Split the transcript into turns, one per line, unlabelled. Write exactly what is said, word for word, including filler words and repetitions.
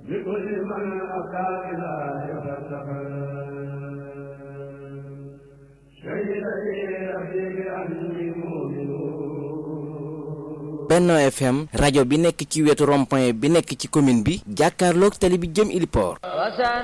لكل من أتى إلى يفتخر شهد لي ربي بأني مؤمن.
Benno F M rajo bi nekk ci wetu rond-point bi nekk ci commune bi jàkkaarloog tali bi jëm Iliport.